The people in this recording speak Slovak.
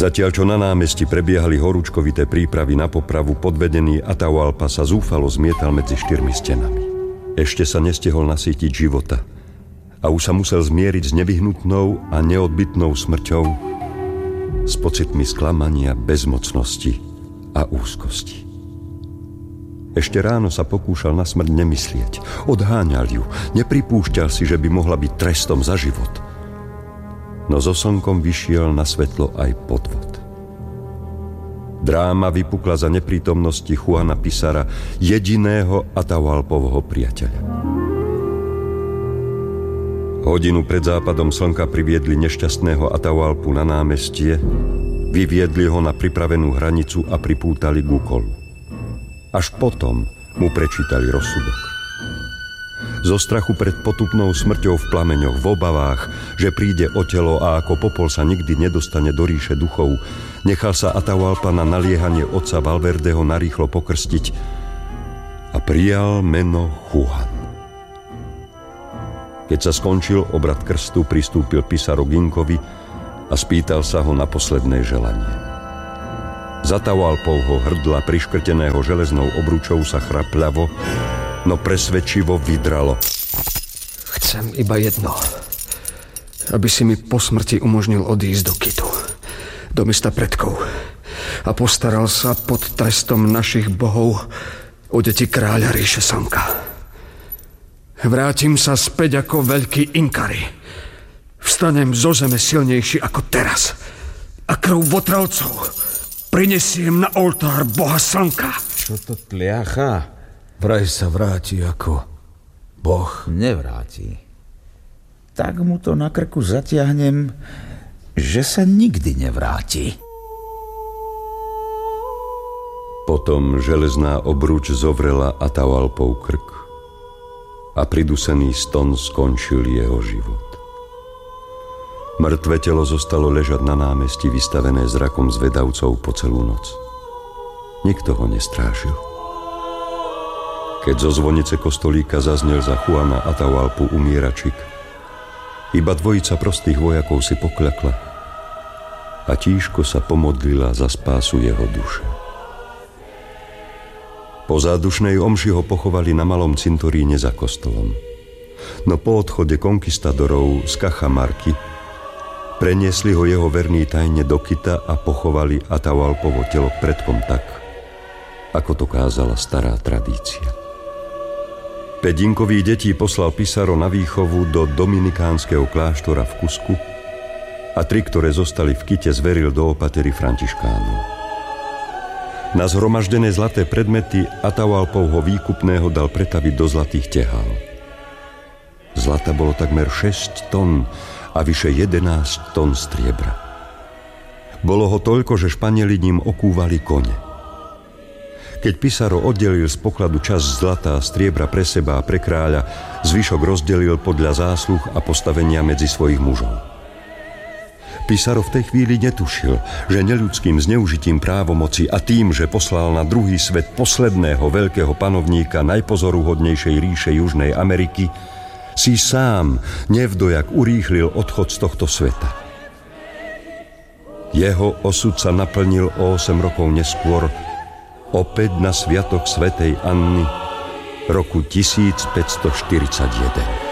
Zatiaľ, čo na námestí prebiehali horúčkovité prípravy na popravu, podvedený Atahualpa sa zúfalo zmietal medzi 4 stenami. Ešte sa nestihol nasýtiť života a už sa musel zmieriť s nevyhnutnou a neodbytnou smrťou, s pocitmi sklamania, bezmocnosti a úzkosti. Ešte ráno sa pokúšal na smrť nemyslieť. Odháňal ju, nepripúšťal si, že by mohla byť trestom za život. No so slnkom vyšiel na svetlo aj podvod. Dráma vypukla za neprítomnosti Juana Pizarra, jediného Atahualpovho priateľa. Hodinu pred západom slnka priviedli nešťastného Atahualpu na námestie, vyviedli ho na pripravenú hranicu a pripútali k úkolu. Až potom mu prečítali rozsudok. Zo strachu pred potupnou smrťou v plameňoch, v obavách, že príde o telo a ako popol sa nikdy nedostane do ríše duchov, nechal sa Atahualpa na naliehanie otca Valverdeho narýchlo pokrstiť a prijal meno Juan. Keď sa skončil obrad krstu, pristúpil Pizarro k Inkovi a spýtal sa ho na posledné želanie. Z Atahualpovho hrdla priškrteného železnou obručou sa chrapľavo, no presvedčivo vydralo. Chcem iba jedno. Aby si mi po smrti umožnil odísť do Kitu, do mesta predkov, a postaral sa pod trestom našich bohov o deti kráľa ríše slnka. Vrátim sa späť ako veľký Inkari. Vstanem zo zeme silnejší ako teraz a krv votravcov prinesiem na oltár boha slnka. Čo to tliacha? Vraj sa vráti ako boh. Nevráti. Tak mu to na krku zatiahnem, že sa nikdy nevráti. Potom železná obruč zovrela Atahualpov krk a pridusený ston skončil jeho život. Mŕtve telo zostalo ležať na námestí, vystavené zrakom zvedavcov po celú noc. Nikto ho nestrážil. Keď zo zvonice kostolíka zaznel za Juana Atahualpu umieračik, iba dvojica prostých vojakov si pokľakla a tížko sa pomodlila za spásu jeho duše. Po zádušnej omši ho pochovali na malom cintoríne za kostolom. No po odchode konkistadorov z Cajamarky preniesli ho jeho verní tajne do Kita a pochovali Atahualpovo telo k predkom tak, ako to kázala stará tradícia. 5 Inkových detí poslal Pizarro na výchovu do dominikánskeho kláštora v Cusku a 3, ktoré zostali v Kite, zveril do opatery františkánov. Na zhromaždené zlaté predmety Atahualpovho výkupného dal pretaviť do zlatých tehál. Zlata bolo takmer 6 tón a vyše 11 tón striebra. Bolo ho toľko, že Španieli ním okúvali kone. Keď Pizarro oddelil z pokladu časť zlata a striebra pre seba a pre kráľa, zvyšok rozdelil podľa zásluh a postavenia medzi svojich mužov. Pizarro v tej chvíli netušil, že neľudským zneužitím právomoci a tým, že poslal na druhý svet posledného veľkého panovníka najpozoruhodnejšej ríše Južnej Ameriky, si sám nevdojak urýchlil odchod z tohto sveta. Jeho osud sa naplnil o 8 rokov neskôr, opäť na sviatok svätej Anny roku 1541.